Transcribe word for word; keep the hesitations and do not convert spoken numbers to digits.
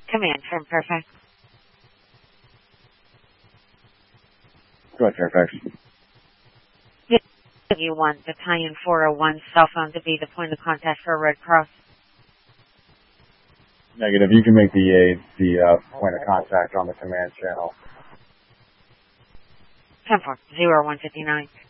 Command from Fairfax. Go ahead, Fairfax. You want the Battalion four oh one cell phone to be the point of contact for Red Cross? Negative. You can make the aide the uh, point of contact on the command channel. ten four, zero one fifty-nine.